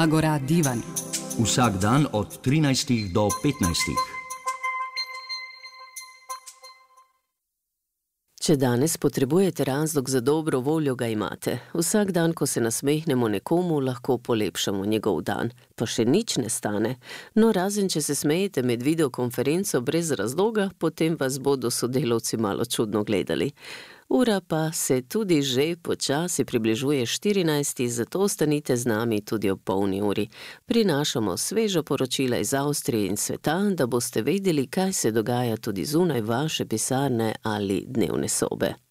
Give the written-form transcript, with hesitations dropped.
Agora Divan. Vsak dan od 13 do 15. Če danes potrebujete razlog za dobro voljo, ga imate. Vsak dan, ko se nasmehnemo nekomu, lahko polepšamo njegov dan. Pa še nič ne stane. No, razen če se smejete med videokonferenco brez razloga, potem vas bodo sodelavci malo čudno gledali. Ura pa se tudi že počasi približuje 14, zato ostanite z nami tudi ob polni uri. Prinašamo sveža poročila iz Avstrije in sveta, da boste vedeli, kaj se dogaja tudi zunaj vaše pisarne ali dnevne sobe.